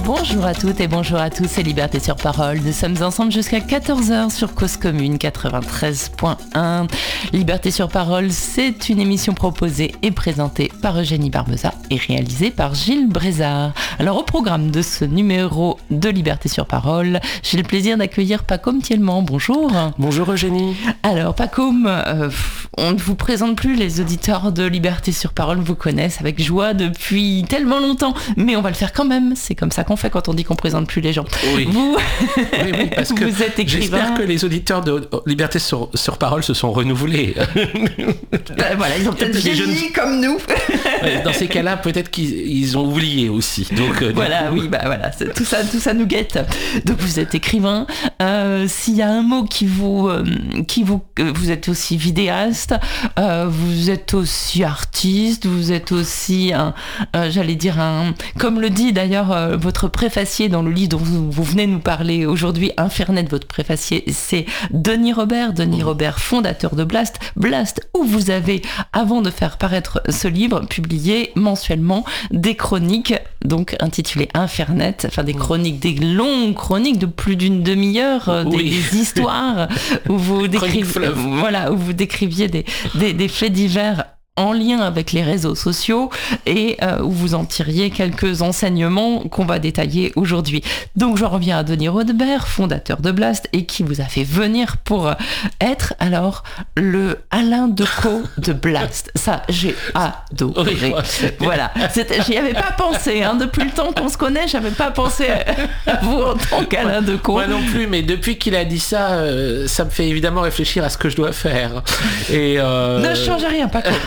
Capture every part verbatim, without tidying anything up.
Bonjour à toutes et bonjour à tous, c'est Liberté sur Parole. Nous sommes ensemble jusqu'à quatorze heures sur Cause Commune quatre-vingt-treize point un. Liberté sur Parole, c'est une émission proposée et présentée par Eugénie Barbeza et réalisée par Gilles Brézard. Alors au programme de ce numéro de Liberté sur Parole, j'ai le plaisir d'accueillir Pacôme Thielman. Bonjour. Bonjour Eugénie. Alors Pacôme, euh, on ne vous présente plus, les auditeurs de Liberté sur Parole vous connaissent avec joie depuis tellement longtemps, mais on va le faire quand même, c'est comme ça qu'on fait quand on dit qu'on présente plus les gens. Oui, vous, oui, oui parce que vous êtes écrivain. J'espère que les auditeurs de Liberté sur, sur Parole se sont renouvelés. Ben voilà, ils ont peut-être vieilli jeunes... comme nous. Dans ces cas-là, peut-être qu'ils ils ont oublié aussi. Donc, euh, voilà, oui, bah voilà, tout ça, tout ça nous guette. Donc vous êtes écrivain. Euh, s'il y a un mot qui vous, euh, qui vous, euh, vous êtes aussi vidéaste, euh, vous êtes aussi artiste, vous êtes aussi un, euh, j'allais dire un, comme le dit d'ailleurs euh, votre préfacier dans le livre dont vous, vous venez nous parler aujourd'hui, Infernet, votre préfacier, c'est Denis Robert, Denis mmh. Robert, fondateur de Blast, Blast, où vous avez, avant de faire paraître ce livre, publié mensuellement des chroniques, donc intitulées Infernet, enfin des chroniques, des longues chroniques de plus d'une demi-heure, oui. des, des histoires où vous décrivez, voilà, où vous décriviez des, des, des faits divers en lien avec les réseaux sociaux et euh, où vous en tiriez quelques enseignements qu'on va détailler aujourd'hui. Donc je reviens à Denis Robert, fondateur de Blast et qui vous a fait venir pour être alors le Alain Decaux de Blast. Ça, j'ai adoré. Oui, voilà, j'y avais pas pensé, hein. Depuis le temps qu'on se connaît, j'avais pas pensé à vous en tant qu'Alain Decaux. Moi non plus, mais depuis qu'il a dit ça, euh, ça me fait évidemment réfléchir à ce que je dois faire. Et euh... Ne change rien, pas comme.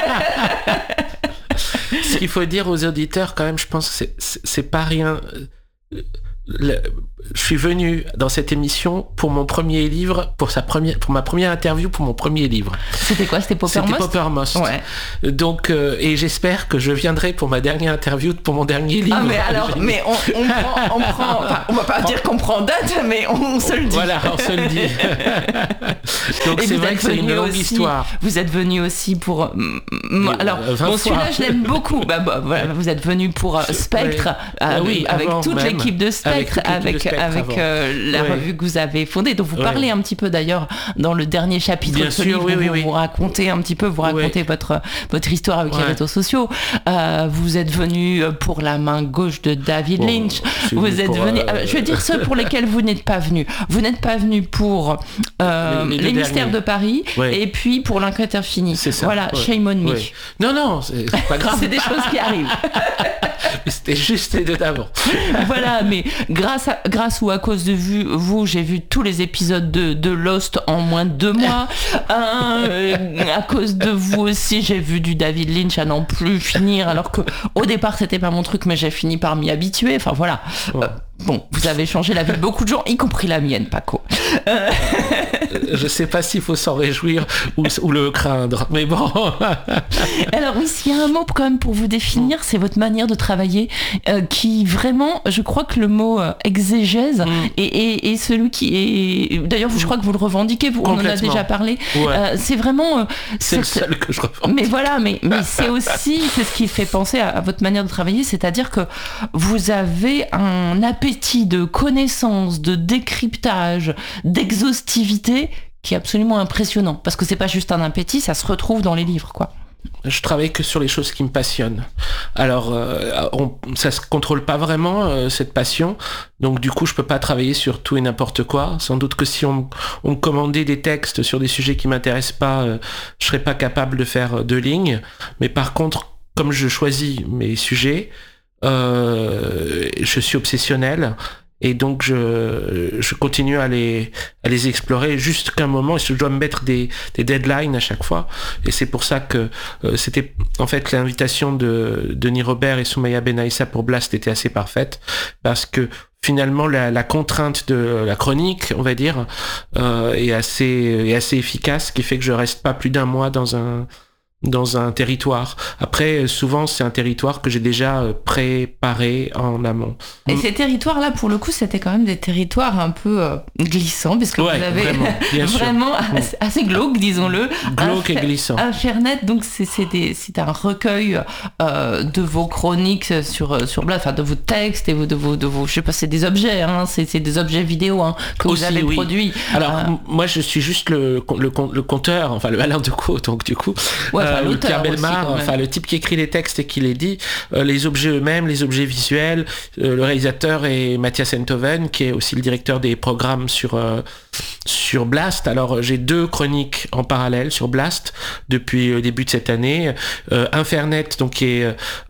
Ce qu'il faut dire aux auditeurs quand même, je pense que c'est, c'est, c'est pas rien. Le, je suis venu dans cette émission pour mon premier livre, pour sa première, pour ma première interview pour mon premier livre. C'était quoi? C'était Poppermost? C'était Poppermost. Ouais. Donc, euh, et j'espère que je viendrai pour ma dernière interview pour mon dernier livre. Ah mais alors, mais on, on prend, on prend, enfin, on va pas dire qu'on prend date, mais on, on se le dit. Voilà, on se le dit. Donc et c'est vrai que c'est une longue aussi, histoire. Vous êtes venu aussi pour, m- alors, bon, celui-là je l'aime beaucoup. Bah, bah, voilà, vous êtes venu pour euh, Spectre, euh, oui, avec toute même. l'équipe de Spectre, avec, avec, avec euh, la oui. revue que vous avez fondée, dont vous oui. parlez un petit peu d'ailleurs dans le dernier chapitre Bien de ce sûr, livre, oui, où oui, vous, oui. vous racontez un petit peu, vous racontez oui. votre, votre histoire avec ouais. les réseaux sociaux. Euh, vous êtes venu pour La main gauche de David bon, Lynch. Vous êtes venu, euh... je veux dire ceux pour lesquels vous n'êtes pas venu. Vous n'êtes pas venu pour euh, Les, les, les mystères de Paris ouais. et puis pour L'enquête infinie. C'est ça. Voilà, ouais. Shame on me. Ouais. Non, non, c'est, c'est pas grave. C'est des choses qui arrivent. Mais c'était juste les deux d'avant. Voilà, mais grâce, à, grâce ou à cause de vous, vous, j'ai vu tous les épisodes de, de Lost en moins de deux mois. euh, à cause de vous aussi, j'ai vu du David Lynch à n'en plus finir, alors que au départ, c'était pas mon truc, mais j'ai fini par m'y habituer. Enfin voilà. Ouais. Euh, Bon, vous avez changé la vie de beaucoup de gens, y compris la mienne, Paco. Euh... Je sais pas s'il faut s'en réjouir ou, ou le craindre, mais bon. Alors oui, s'il y a un mot quand même pour vous définir, c'est votre manière de travailler, euh, qui vraiment, je crois que le mot euh, exégèse mm. est, est, est celui qui est... D'ailleurs, je crois que vous le revendiquez, vous, on en a déjà parlé. Ouais. Euh, c'est vraiment... Euh, c'est cette... le seul que je revendique. Mais voilà, mais, mais c'est aussi, c'est ce qui fait penser à, à votre manière de travailler, c'est-à-dire que vous avez un appétit de connaissance, de décryptage, d'exhaustivité qui est absolument impressionnant. Parce que c'est pas juste un appétit, ça se retrouve dans les livres, quoi. Je travaille que sur les choses qui me passionnent. Alors, euh, on, ça se contrôle pas vraiment, euh, cette passion. Donc, du coup, je peux pas travailler sur tout et n'importe quoi. Sans doute que si on, on me commandait des textes sur des sujets qui m'intéressent pas, euh, je serais pas capable de faire deux lignes. Mais par contre, comme je choisis mes sujets, Euh, je suis obsessionnel et donc je, je continue à les, à les explorer jusqu'à un moment, je dois me mettre des, des deadlines à chaque fois et c'est pour ça que euh, c'était en fait l'invitation de Denis Robert et Soumaya Benaïssa pour Blast était assez parfaite parce que finalement la, la contrainte de la chronique, on va dire, euh, est assez, est assez efficace, ce qui fait que je reste pas plus d'un mois dans un dans un territoire. Après, souvent, c'est un territoire que j'ai déjà préparé en amont. Et ces territoires-là, pour le coup, c'était quand même des territoires un peu euh, glissants, parce que ouais, vous avez vraiment, bien vraiment assez, assez glauque, disons-le. Glauque et glissant. Infernet, donc c'est, c'est, des, c'est un recueil euh, de vos chroniques sur, sur Blast, enfin de vos textes et de vos, de vos, je sais pas, c'est des objets, hein, c'est, c'est des objets vidéo hein, que Aussi, vous avez oui. produits. Alors, euh, m- moi, je suis juste le, le, le conteur, enfin le Alain Decaux, donc du coup, ouais, enfin, euh, Pierre Bellemare, aussi, enfin le type qui écrit les textes et qui les dit, euh, les objets eux-mêmes, les objets visuels, euh, le réalisateur est Mathias Enthoven, qui est aussi le directeur des programmes sur, euh, sur Blast. Alors, j'ai deux chroniques en parallèle sur Blast depuis le début de cette année. Euh, Infernet, donc qui est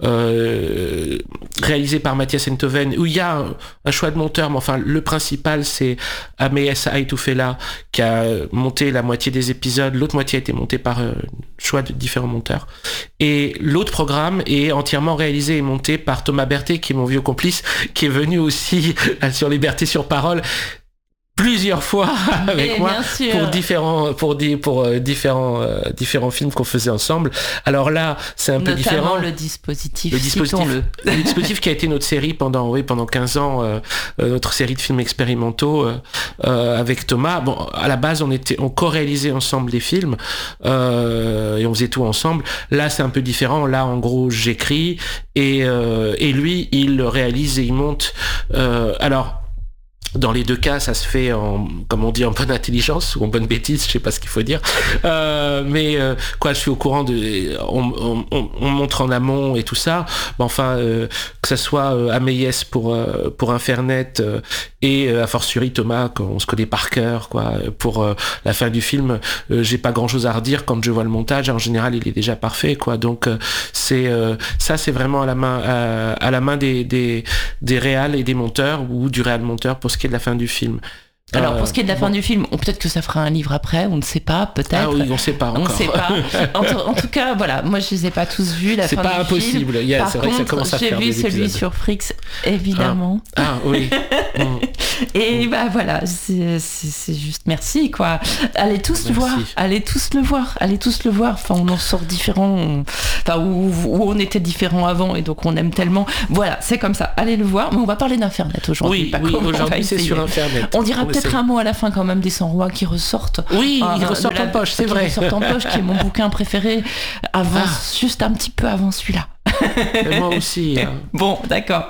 euh, réalisé par Mathias Enthoven, où il y a un, un choix de monteur, mais enfin, le principal, c'est Améès Aitoufela, qui a monté la moitié des épisodes. L'autre moitié a été montée par euh, choix de différents monteurs. Et l'autre programme est entièrement réalisé et monté par Thomas Berthet, qui est mon vieux complice, qui est venu aussi sur Liberté sur Parole plusieurs fois avec et moi pour différents pour des pour euh, différents euh, différents films qu'on faisait ensemble. Alors là, c'est un peu notamment différent. le dispositif, le dispositif, le. le dispositif qui a été notre série pendant oui pendant quinze ans, euh, euh, notre série de films expérimentaux euh, euh, avec Thomas. Bon, à la base, on était on co-réalisait ensemble les films euh, et on faisait tout ensemble. Là, c'est un peu différent. Là, en gros, j'écris et euh, et lui, il réalise et il monte. Euh, alors. Dans les deux cas, ça se fait en, comme on dit, en bonne intelligence ou en bonne bêtise, je sais pas ce qu'il faut dire. Euh, mais euh, quoi, je suis au courant de, on, on, on montre en amont et tout ça. Mais enfin, euh, que ça soit euh, Améès pour euh, pour Infernet euh, et euh, a fortiori Thomas, qu'on se connaît par cœur, quoi. Pour euh, la fin du film, euh, j'ai pas grand chose à redire quand je vois le montage. En général, il est déjà parfait, quoi. Donc euh, c'est euh, ça, c'est vraiment à la main à, à la main des des des réals et des monteurs ou du réal monteur pour ce qui est de la fin du film. Alors euh, pour ce qui est de la fin bon. du film, on, peut-être que ça fera un livre après, on ne sait pas, peut-être. Ah oui, on ne sait pas encore. On ne sait pas. En, t- en tout cas, voilà, moi je les ai pas tous vus. La c'est fin pas du impossible. Film. Il y a, Par c'est vrai contre, que ça commence à j'ai faire vu des celui épisodes. sur Frix, évidemment. Ah, ah oui. mm. Et bah voilà, c'est, c'est, c'est juste merci quoi. Allez tous Merci. le voir, allez tous le voir, allez tous le voir. Enfin, on en sort différents, on... enfin où, où on était différents avant et donc on aime tellement. Voilà, c'est comme ça. Allez le voir. Mais on va parler d'Infernet aujourd'hui. Oui, pas oui. comment on va Aujourd'hui, c'est essayer. sur Infernet. On dira On peut-être essaie. un mot à la fin quand même des cent-rois qui ressortent. Oui, Euh, ils ressortent de la- en poche, c'est qui vrai. ressortent en poche, qui est mon bouquin préféré. Avant, Ah. juste un petit peu avant celui-là. Et moi aussi. hein. Bon, d'accord.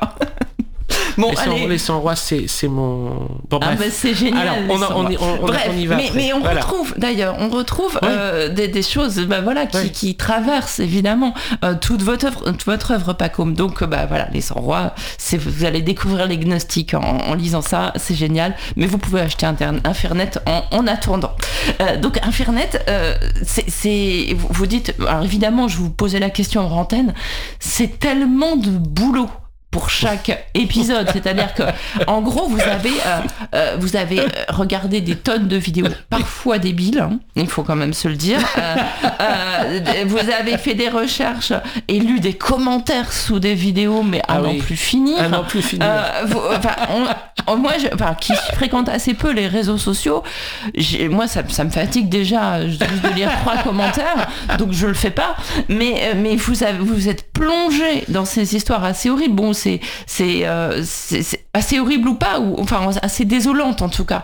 Bon, les, allez. cent, les cent rois, c'est, c'est mon. Bon, Ah bref. bah c'est génial. Alors, les on, en- on, y- on, on, Bref, on y va. mais, après. mais on Voilà. retrouve d'ailleurs, on retrouve Oui. euh, des, des choses, bah voilà, qui, Oui. qui traversent évidemment euh, toute votre œuvre, toute votre œuvre, Pacôme. Donc euh, bah voilà, les cent rois, c'est vous allez découvrir les gnostiques en, en lisant ça, c'est génial. Mais vous pouvez acheter Inter- Infernet en, en attendant. Euh, donc Infernet, euh, c'est, c'est vous, vous dites, alors évidemment, je vous posais la question en antenne, c'est tellement de boulot pour chaque épisode, c'est-à-dire que en gros vous avez euh, euh, vous avez euh, regardé des tonnes de vidéos parfois débiles, hein, il faut quand même se le dire. Euh, euh, vous avez fait des recherches et lu des commentaires sous des vidéos, mais à Ah n'en oui. plus finir. À n'en plus finir. Euh, vous- enfin, on- on- moi, je, enfin, qui fréquente assez peu les réseaux sociaux, j'ai- moi ça, ça me fatigue déjà juste de lire trois commentaires, donc je le fais pas. Mais mais vous avez, vous êtes plongé dans ces histoires assez horribles. Bon, c'est c'est, euh, c'est, c'est assez horrible ou pas, ou enfin assez désolante en tout cas.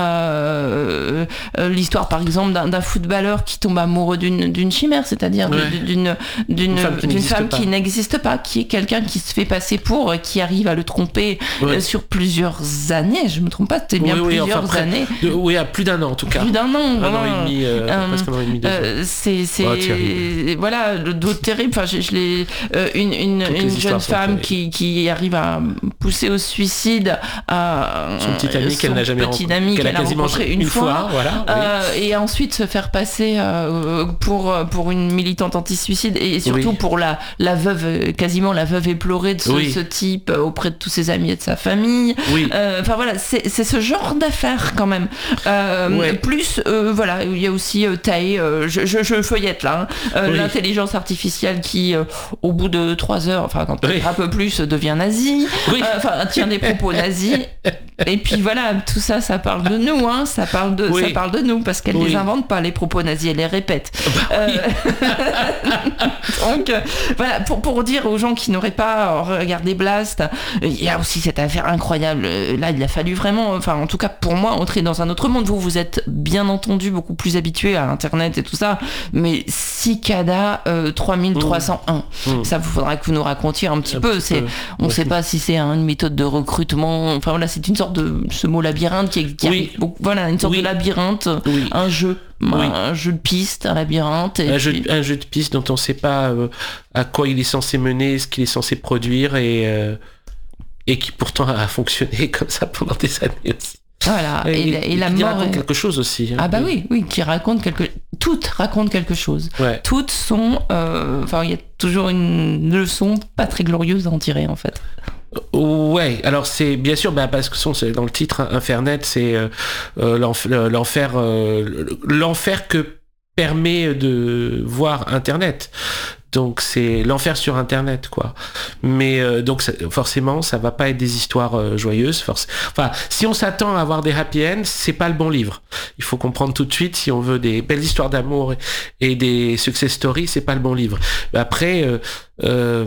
Euh, euh, l'histoire par exemple d'un, d'un footballeur qui tombe amoureux d'une, d'une chimère, c'est-à-dire Ouais. d'une, d'une, Une femme qui d'une n'existe femme pas. qui n'existe pas, qui est quelqu'un qui se fait passer pour, qui arrive à le tromper Ouais. euh, sur plusieurs années. Je me trompe pas, c'était bien Oui, oui, plusieurs enfin, près- années. de- oui, à plus d'un an en tout cas. Plus d'un an, Un voilà. an et demi, euh, Euh, presque un an et demi, deux ans. Euh, c'est c'est Ouais, terrible. voilà le dos terrible. Enfin, je, je l'ai euh, une une, Toutes les une histoires jeune sont femme terribles. qui qui arrive à pousser au suicide à Son petit ami qu'elle son n'a jamais petit rencontré, ami qu'elle a qu'elle a quasiment rencontré une, une fois. fois, voilà, oui. Euh, et ensuite se faire passer euh, pour pour une militante anti-suicide et surtout Oui. pour la la veuve euh, quasiment la veuve éplorée de ce, Oui. ce type euh, auprès de tous ses amis et de sa famille. Oui. Euh, Enfin voilà, c'est, c'est ce genre d'affaires quand même. Euh, Ouais. Plus, euh, voilà, il y a aussi euh, Tay, euh, je, je, je feuillette là, hein, euh, Oui. l'intelligence artificielle qui, euh, au bout de trois heures, enfin quand Oui. un peu plus, devient nazi, Oui. euh, enfin tient des propos nazis. Et puis voilà, tout ça, ça parle de nous, hein, ça parle de, Oui. ça parle de nous, parce qu'elle Oui. les invente pas, les propos nazis, elle les répète. Bah, oui. euh... Donc, euh, voilà, pour, pour dire aux gens qui n'auraient pas regardé Blast, il y a aussi cette affaire incroyable. Là, il a fallu vraiment, enfin, en tout cas pour moi, entrer dans un autre monde. Vous, vous êtes bien entendu beaucoup plus habitué à Internet et tout ça, mais Cicada euh, trois mille trois cent un, mmh. ça, il faudra que vous nous racontiez un petit un peu. Petit c'est, peu. On ne ouais. sait pas si c'est une méthode de recrutement. Enfin voilà, c'est une sorte de ce mot labyrinthe qui, qui oui. arrive, voilà, une sorte oui. de labyrinthe, oui. un jeu. Oui. Un jeu de piste, un labyrinthe. Et un, puis... jeu, un jeu de piste dont on ne sait pas euh, à quoi il est censé mener, ce qu'il est censé produire, et, euh, et qui pourtant a fonctionné comme ça pendant des années aussi. Voilà, et, et, et, et la qui mort raconte est... quelque chose aussi. Hein. Ah bah oui, oui, qui raconte quelque... Toutes racontent quelque chose. Ouais. Toutes sont... Euh... Enfin, il y a toujours une leçon pas très glorieuse à en tirer, en fait. Ouais, alors c'est bien sûr, bah parce que son, c'est dans le titre, hein, Infernet, c'est euh, euh, l'enfer, l'enfer, euh, l'enfer que permet de voir Internet. Donc c'est l'enfer sur Internet, quoi. Mais euh, donc ça, forcément, ça va pas être des histoires euh, joyeuses. Forc- enfin, si on s'attend à avoir des happy ends, c'est pas le bon livre. Il faut comprendre tout de suite, si on veut des belles histoires d'amour et, et des success stories, c'est pas le bon livre. Après, euh, euh,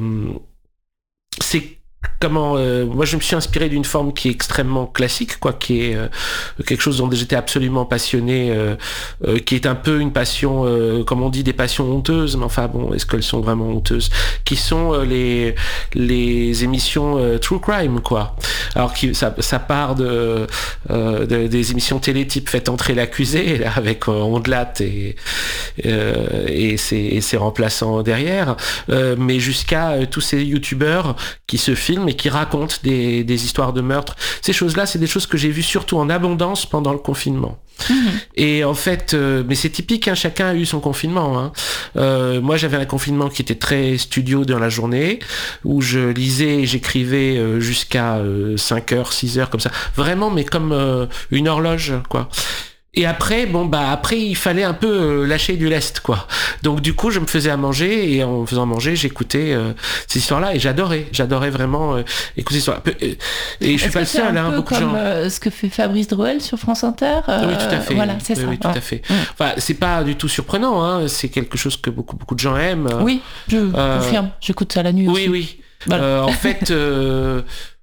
c'est Comment euh, moi je me suis inspiré d'une forme qui est extrêmement classique, quoi, qui est euh, quelque chose dont j'étais absolument passionné, euh, euh, qui est un peu une passion, euh, comme on dit, des passions honteuses, mais enfin bon, est-ce qu'elles sont vraiment honteuses, qui sont euh, les les émissions euh, true crime, quoi. Alors qui ça ça part de, euh, de des émissions télé type Faites entrer l'accusé, là, avec euh, Ondelat et euh, et ses et ses remplaçants derrière, euh, mais jusqu'à euh, tous ces youtubeurs qui se filment et qui racontent des, des histoires de meurtre. Ces choses-là, c'est des choses que j'ai vues surtout en abondance pendant le confinement. Mmh. Et en fait, euh, mais c'est typique, hein, chacun a eu son confinement. Hein. Euh, moi, j'avais un confinement qui était très studio dans la journée, où je lisais et j'écrivais euh, jusqu'à euh, cinq heures, six heures, comme ça. Vraiment, mais comme euh, une horloge, quoi. Et après, bon bah après il fallait un peu euh, lâcher du lest, quoi. Donc du coup je me faisais à manger et en me faisant manger j'écoutais euh, ces histoires-là et j'adorais, j'adorais vraiment euh, écouter ces histoires. Et je suis Est-ce pas le seul, un hein, peu beaucoup comme de gens. Euh, ce que fait Fabrice Drouel sur France Inter. Euh, oui, tout à fait. Voilà, c'est oui, ça. Oui, tout ouais. à fait. Mmh. Enfin, c'est pas du tout surprenant, hein. C'est quelque chose que beaucoup beaucoup de gens aiment. Oui, je euh, confirme. J'écoute ça la nuit oui, aussi. Oui, oui. Voilà. Euh, en fait. Euh,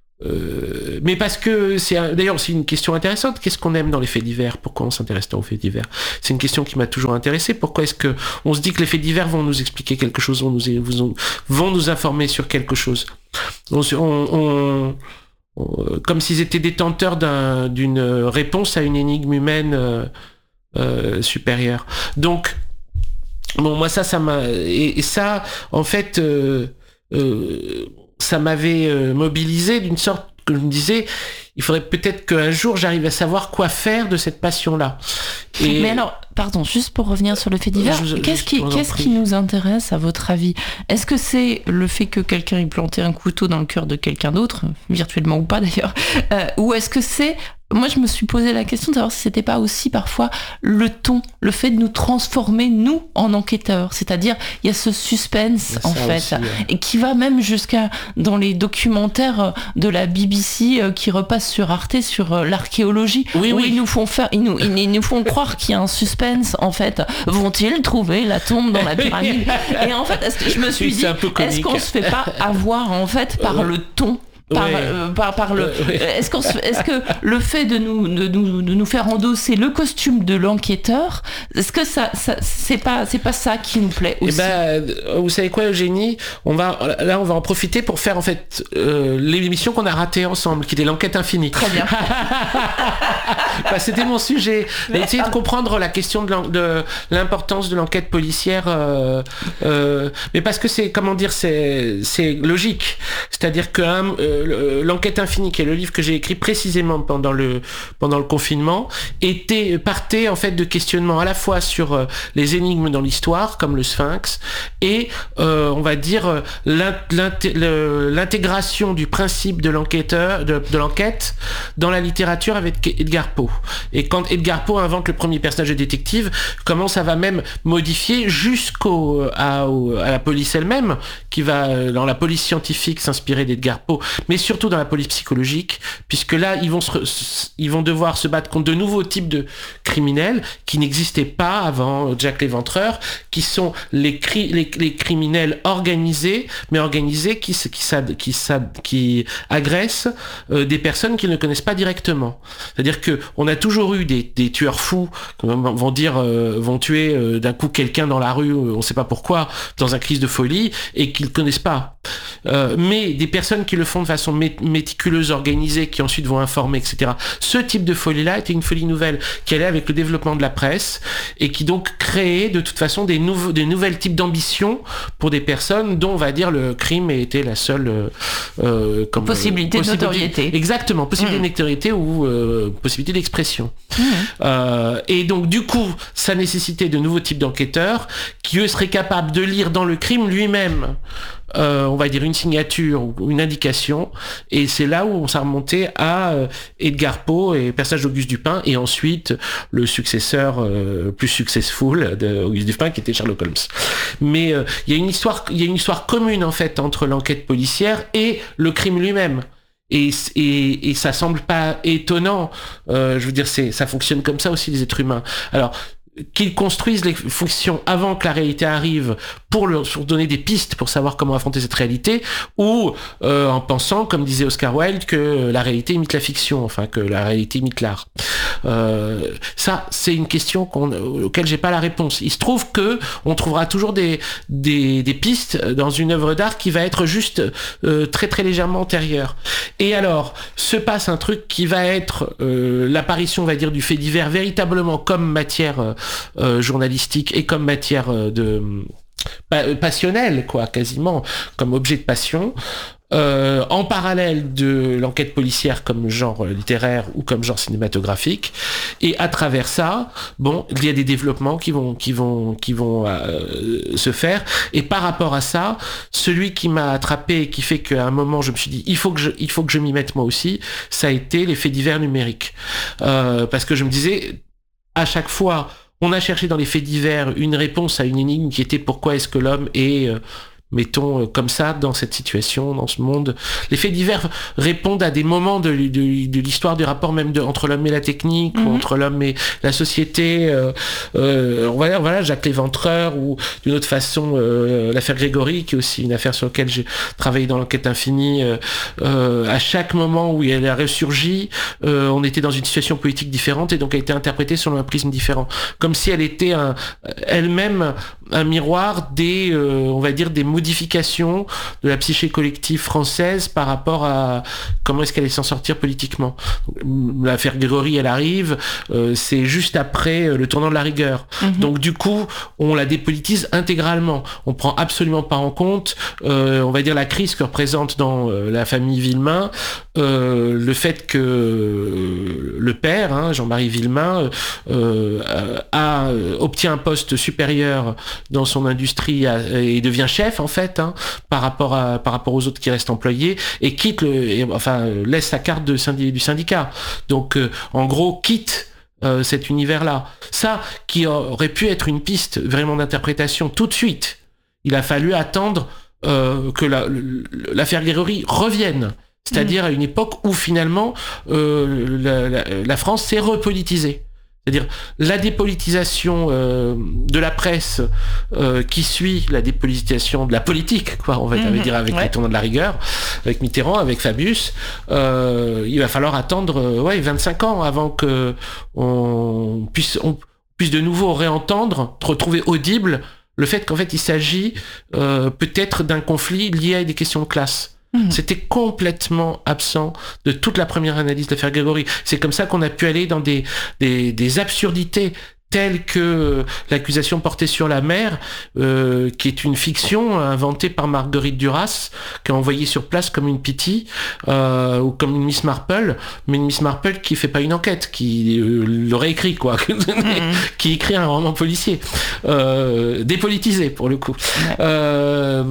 Euh, mais parce que c'est un, d'ailleurs c'est une question intéressante. Qu'est-ce qu'on aime dans les faits divers? Pourquoi on s'intéresse tant aux faits divers? C'est une question qui m'a toujours intéressé. Pourquoi est-ce que on se dit que les faits divers vont nous expliquer quelque chose, vont nous, vont nous informer sur quelque chose? On, on, on, on, comme s'ils étaient détenteurs d'un, d'une réponse à une énigme humaine euh, euh, supérieure. Donc bon, moi ça, ça m'a et, et ça en fait. Euh, euh, ça m'avait euh, mobilisé d'une sorte que je me disais, il faudrait peut-être qu'un jour j'arrive à savoir quoi faire de cette passion-là. Et... Mais alors, pardon, juste pour revenir sur le fait divers, je, qu'est-ce, je, qui, je qu'est-ce qui nous intéresse à votre avis? Est-ce que c'est le fait que quelqu'un ait planté un couteau dans le cœur de quelqu'un d'autre, virtuellement ou pas d'ailleurs, euh, ou est-ce que c'est... Moi, je me suis posé la question de savoir si c'était pas aussi parfois le ton, le fait de nous transformer, nous, en enquêteurs. C'est-à-dire, il y a ce suspense, en fait, aussi, ouais. Et qui va même jusqu'à dans les documentaires de la B B C euh, qui repassent sur Arte sur l'archéologie, oui, où oui. ils nous font faire, ils nous, ils, ils nous font croire qu'il y a un suspense, en fait. Vont-ils trouver la tombe dans la pyramide? Et en fait, est-ce que je me suis dit, est-ce qu'on se fait pas avoir, en fait, par le ton? Par, ouais. euh, par, par le, euh, ouais. est-ce, qu'on se, est-ce que le fait de nous, de, nous, de nous faire endosser le costume de l'enquêteur, est-ce que ça, ça c'est pas, c'est pas ça qui nous plaît aussi? Eh ben, vous savez quoi, Eugénie, on va, là, on va en profiter pour faire en fait euh, l'émission qu'on a ratée ensemble, qui était l'enquête infinie. Très bien. Bah, c'était mon sujet. Essayer de comprendre la question de, de l'importance de l'enquête policière, euh, euh, mais parce que c'est, comment dire, c'est, c'est logique. C'est-à-dire que hein, euh, l'enquête infinie, qui est le livre que j'ai écrit précisément pendant le pendant le confinement, était partait en fait de questionnements à la fois sur euh, les énigmes dans l'histoire, comme le Sphinx, et euh, on va dire l'int, l'intégration du principe de l'enquêteur, de, de l'enquête dans la littérature avec Edgar Poe. Et quand Edgar Poe invente le premier personnage de détective, comment ça va même modifier jusqu'au à, au, à la police elle-même, qui va dans la police scientifique s'inspirer d'Edgar Poe. mais surtout dans la police psychologique, puisque là, ils vont, se, ils vont devoir se battre contre de nouveaux types de criminels qui n'existaient pas avant Jack l'Éventreur, qui sont les, cri, les, les criminels organisés, mais organisés qui, qui, qui, qui, qui agressent euh, des personnes qu'ils ne connaissent pas directement. C'est-à-dire que on a toujours eu des, des tueurs fous qui vont dire, euh, vont tuer euh, d'un coup quelqu'un dans la rue, on ne sait pas pourquoi, dans un crise de folie, et qu'ils ne connaissent pas. Euh, mais des personnes qui le font de façon mé- méticuleuse, organisée, qui ensuite vont informer, et cetera. Ce type de folie-là était une folie nouvelle qui allait avec le développement de la presse et qui donc créait de toute façon des, nouveaux, des nouvelles types d'ambitions pour des personnes dont on va dire le crime était la seule euh, comme, possibilité, euh, possibilité de notoriété. Exactement, possibilité mmh. de notoriété ou euh, possibilité d'expression. Mmh. Euh, et donc du coup, ça nécessitait de nouveaux types d'enquêteurs qui eux seraient capables de lire dans le crime lui-même Euh, on va dire une signature ou une indication, et c'est là où on s'est remonté à euh, Edgar Poe et le personnage d'Auguste Dupin, et ensuite le successeur euh, plus successful d'Auguste Dupin qui était Sherlock Holmes. Mais il euh, y a une histoire, il y a une histoire commune en fait entre l'enquête policière et le crime lui-même. Et, et, et ça semble pas étonnant. Euh, je veux dire, c'est, ça fonctionne comme ça aussi les êtres humains. Alors qu'ils construisent les fonctions avant que la réalité arrive pour leur pour donner des pistes pour savoir comment affronter cette réalité, ou euh, en pensant, comme disait Oscar Wilde, que la réalité imite la fiction, enfin que la réalité imite l'art. Euh, ça, c'est une question qu'on, auquel j'ai pas la réponse. Il se trouve que on trouvera toujours des des, des pistes dans une œuvre d'art qui va être juste euh, très très légèrement antérieure. Et alors, se passe un truc qui va être euh, l'apparition, on va dire, du fait divers véritablement comme matière euh, Euh, journalistique et comme matière euh, de euh, passionnelle, quoi, quasiment comme objet de passion. Euh, en parallèle de l'enquête policière comme genre littéraire ou comme genre cinématographique, et à travers ça, bon, il y a des développements qui vont qui vont qui vont euh, se faire, et par rapport à ça, celui qui m'a attrapé et qui fait qu'à un moment je me suis dit il faut que je il faut que je m'y mette moi aussi, ça a été les faits divers numériques, euh, parce que je me disais à chaque fois on a cherché dans les faits divers une réponse à une énigme qui était pourquoi est-ce que l'homme est euh, mettons comme ça dans cette situation, dans ce monde. Les faits divers répondent à des moments de, de, de l'histoire du rapport même de, entre l'homme et la technique, mmh. ou entre l'homme et la société. Euh, euh, on va dire, voilà, Jacques l'Éventreur, ou d'une autre façon euh, l'affaire Grégory, qui est aussi une affaire sur laquelle j'ai travaillé dans l'enquête infinie. Euh, euh, à chaque moment où elle a ressurgi, euh, on était dans une situation politique différente, et donc elle a été interprétée selon un prisme différent, comme si elle était un, elle-même un miroir des, euh, on va dire, des modifications de la psyché collective française par rapport à comment est-ce qu'elle allait s'en sortir politiquement. L'affaire Grégory, elle arrive, euh, c'est juste après euh, le tournant de la rigueur. Mm-hmm. Donc du coup, on la dépolitise intégralement. On prend absolument pas en compte, euh, on va dire, la crise que représente dans euh, la famille Villemain, euh, le fait que euh, le père, hein, Jean-Marie Villemain, euh, a, obtient un poste supérieur dans son industrie à, et devient chef en fait, hein, par rapport à par rapport aux autres qui restent employés, et quitte le et, enfin laisse sa carte de syndic, du syndicat. Donc euh, en gros quitte euh, cet univers-là. Ça qui aurait pu être une piste vraiment d'interprétation tout de suite. Il a fallu attendre euh, que la, l'affaire Grégory revienne. C'est-à-dire mmh. à une époque où finalement euh, la, la, la France s'est repolitisée. C'est-à-dire la dépolitisation euh, de la presse euh, qui suit la dépolitisation de la politique, quoi, on va mmh, dire avec ouais. le tournant de la rigueur, avec Mitterrand, avec Fabius. Euh, il va falloir attendre euh, ouais, vingt-cinq ans avant que on puisse, on puisse de nouveau réentendre, retrouver audible le fait qu'en fait il s'agit euh, peut-être d'un conflit lié à des questions de classe. C'était complètement absent de toute la première analyse de l'affaire Grégory. C'est comme ça qu'on a pu aller dans des, des, des absurdités telles que l'accusation portée sur la mère, euh, qui est une fiction inventée par Marguerite Duras, qui a envoyé sur place comme une Pitty, euh, ou comme une Miss Marple, mais une Miss Marple qui fait pas une enquête, qui euh, l'aurait écrit, quoi, mm-hmm. qui écrit un roman policier, euh, dépolitisé pour le coup. Ouais. Euh,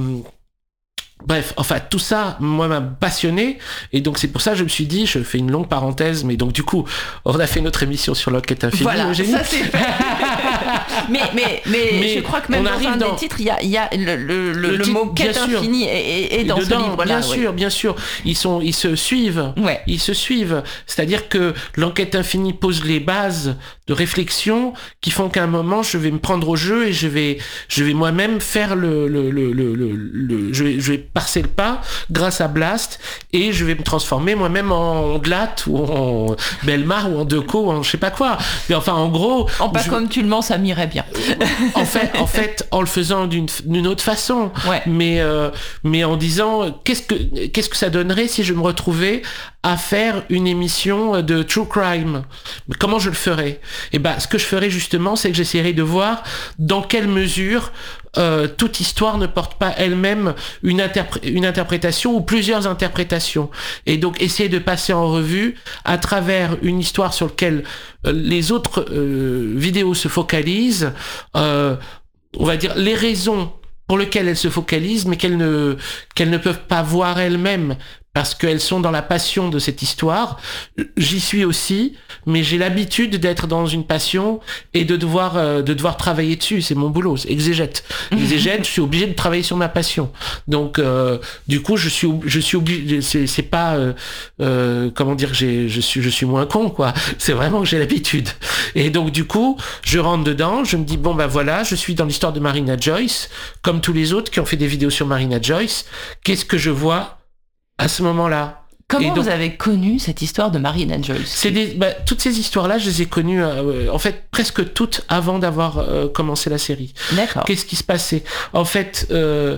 Bref, enfin tout ça, moi, m'a passionné, et donc c'est pour ça que je me suis dit, je fais une longue parenthèse, mais donc du coup, on a fait notre émission sur l'enquête infinie. Voilà, Eugénie. ça c'est fait. mais, mais, mais, Mais je crois que même on dans arrive un dans- des titres, il y a, il y a le, le, le, Le le titre, mot quête bien sûr. infinie est, est- est dans Dedans, ce livre-là. bien oui. sûr, bien sûr. Ils sont, ils se suivent. Ouais. Ils se suivent. C'est-à-dire que l'enquête infinie pose les bases de réflexion qui font qu'à un moment, je vais me prendre au jeu et je vais, je vais moi-même faire le, le, le, le, le, le- je vais, je vais passer le pas grâce à Blast et je vais me transformer moi-même en Ondlat ou en Belmar ou en Deco ou en je sais pas quoi. Mais enfin, en gros. En pas je- comme tu le mens, ça m'irait bien. en fait, en fait, en le faisant d'une, d'une autre façon, Ouais. mais euh, mais en disant qu'est-ce que qu'est-ce que ça donnerait si je me retrouvais à faire une émission de true crime. Mais comment je le ferais? Et ben, ce que je ferais justement, c'est que j'essaierais de voir dans quelle mesure euh, toute histoire ne porte pas elle-même une, interpré- une interprétation ou plusieurs interprétations. Et donc essayer de passer en revue à travers une histoire sur laquelle euh, les autres euh, vidéos se focalisent, euh, on va dire les raisons pour lesquelles elles se focalisent, mais qu'elles ne, qu'elles ne peuvent pas voir elles-mêmes parce qu'elles sont dans la passion de cette histoire. J'y suis aussi, mais j'ai l'habitude d'être dans une passion et de devoir euh, de devoir travailler dessus. C'est mon boulot, c'est exégète. Exégète, je suis obligé de travailler sur ma passion. Donc, euh, du coup, je suis je suis obligé. C'est, c'est pas euh, euh, comment dire, j'ai je suis je suis moins con quoi. C'est vraiment que j'ai l'habitude. Et donc, du coup, je rentre dedans, je me dis bon bah voilà, je suis dans l'histoire de Marina Joyce, comme tous les autres qui ont fait des vidéos sur Marina Joyce. Qu'est-ce que je vois à ce moment-là? Comment Et donc- vous avez connu cette histoire de Marina Joyce? C'est des, bah, toutes ces histoires-là, je les ai connues, euh, en fait, presque toutes avant d'avoir euh, commencé la série. D'accord. Qu'est-ce qui se passait? En fait, euh,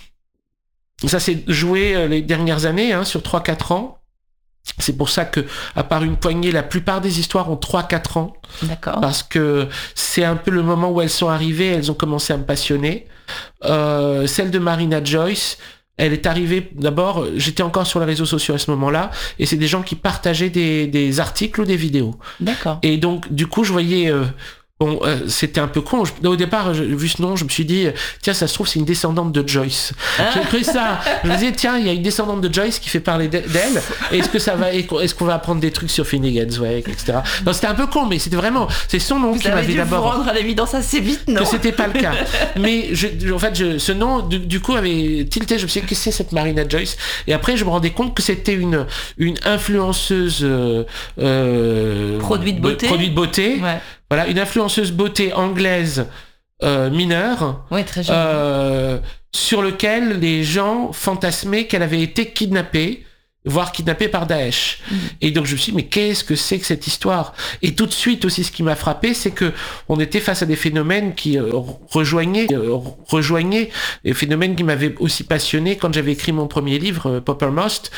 ça s'est joué euh, les dernières années, hein, sur trois quatre ans. C'est pour ça que, à part une poignée, la plupart des histoires ont trois quatre ans. D'accord. Parce que c'est un peu le moment où elles sont arrivées, elles ont commencé à me passionner. Euh, celle de Marina Joyce, elle est arrivée, d'abord, j'étais encore sur les réseaux sociaux à ce moment-là, et c'est des gens qui partageaient des, des articles ou des vidéos. D'accord. Et donc, du coup, je voyais... euh, bon, euh, c'était un peu con. Je- au départ, je- vu ce nom, je me suis dit, tiens, ça se trouve, c'est une descendante de Joyce. Ah. J'ai cru ça. Je me disais, tiens, il y a une descendante de Joyce qui fait parler d'e- d'elle. Est-ce que ça va, est-ce qu'on va apprendre des trucs sur Finnegan's Wake, et cetera. Non, c'était un peu con, mais c'était vraiment, c'est son nom Vous qui avez m'avait dû vous d'abord... rendre à l'évidence assez vite, non? que c'était pas le cas. Mais je, je- en fait, je, ce nom, du, du coup, avait tilté. Je me suis dit, qu'est-ce que c'est cette Marina Joyce? Et après, je me rendais compte que c'était une, une influenceuse... Euh, euh, Produit de beauté. Produit de beauté. Ouais. Voilà, une influenceuse beauté anglaise euh, mineure, Ouais, très jeune. euh, sur lequel les gens fantasmaient qu'elle avait été kidnappée, voire kidnappée par Daesh. Mm. Et donc je me suis dit, mais qu'est-ce que c'est que cette histoire? Et tout de suite aussi, ce qui m'a frappé, c'est que on était face à des phénomènes qui euh, rejoignaient, euh, rejoignaient des phénomènes qui m'avaient aussi passionné quand j'avais écrit mon premier livre, euh, Poppermost,